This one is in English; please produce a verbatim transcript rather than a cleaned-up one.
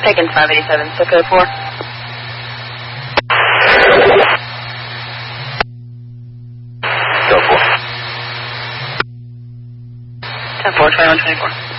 Taking five eighty-seven, so code four. Go four. ten four, twenty-one twenty-four.